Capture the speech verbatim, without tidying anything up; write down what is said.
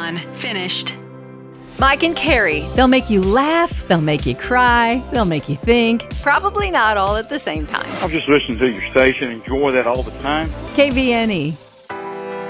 Done. Finished. Mike and Carrie. They'll make you laugh, they'll make you cry, they'll make you think. Probably not all at the same time. I'll just listen to your station, enjoy that all the time. K V N E.